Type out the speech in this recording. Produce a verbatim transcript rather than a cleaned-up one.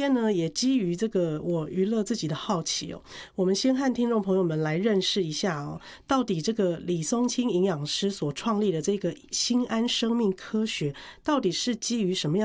天呢，也基于这个我娱乐自己的好奇哦，我们先和听众朋友们来认识一下哦，到底这个李松青营养师所创立的这个新安生命科学，到底是基于什么样